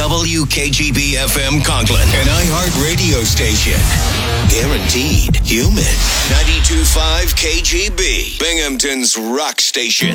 WKGB FM Conklin, an iHeart radio station. Guaranteed human. 92.5 KGB, Binghamton's rock station.